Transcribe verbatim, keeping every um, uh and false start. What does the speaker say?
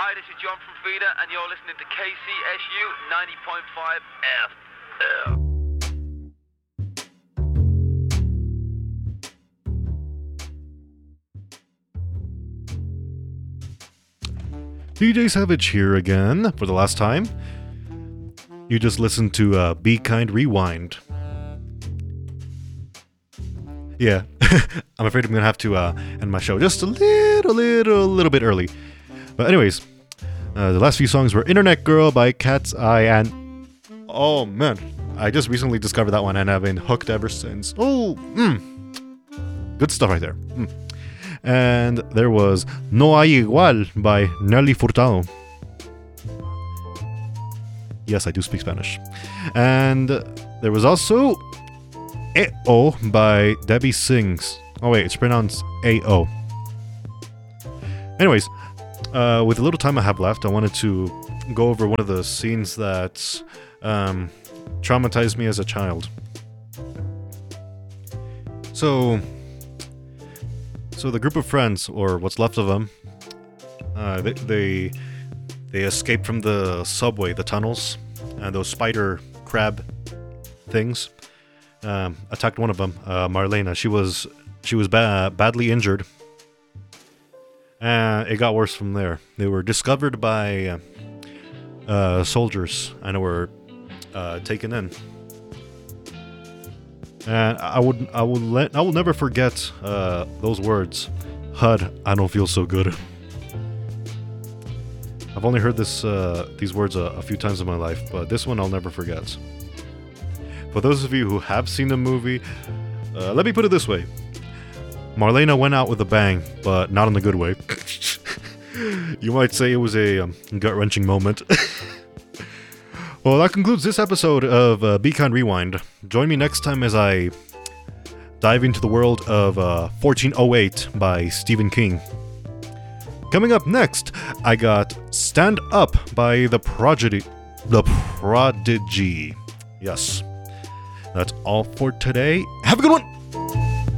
Hi, this is John from Feeder, and you're listening to K C S U ninety point five F M. D J Savage here again for the last time. You just listened to uh, Be Kind Rewind. Yeah, I'm afraid I'm going to have to uh, end my show just a little, little, little bit early. But anyways, uh, the last few songs were Internet Girl by Cat's Eye, and oh man, I just recently discovered that one and I've been hooked ever since. Oh, mm, good stuff right there. Mm. And there was No Hay Igual by Nelly Furtado. Yes, I do speak Spanish. And there was also A O by Debbie Sings. Oh wait, it's pronounced A O. Anyways, uh, with the little time I have left, I wanted to go over one of the scenes that um, traumatized me as a child. So, so the group of friends, or what's left of them, uh, they, they they escaped from the subway, the tunnels, and those spider crab things. Um, attacked one of them, uh, Marlena. She was she was ba- badly injured, and it got worse from there. They were discovered by uh, uh, soldiers and were uh, taken in. And I would I will let I will never forget uh, those words. H U D, I don't feel so good. I've only heard this uh, these words a, a few times in my life, but this one I'll never forget. For those of you who have seen the movie, uh, let me put it this way. Marlena went out with a bang, but not in the good way. You might say it was a um, gut-wrenching moment. Well, that concludes this episode of uh, Be Kind Rewind. Join me next time as I dive into the world of uh, fourteen oh eight by Stephen King. Coming up next, I got Stand Up by The Prodigy. The Prodigy. Yes. That's all for today. Have a good one!